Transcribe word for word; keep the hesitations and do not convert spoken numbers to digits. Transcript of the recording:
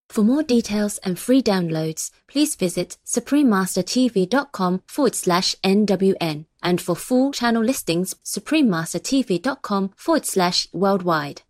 For more details and free downloads, please visit suprememastertv.com forward slash NWN. And for full channel listings, suprememastertv.com forward slash worldwide.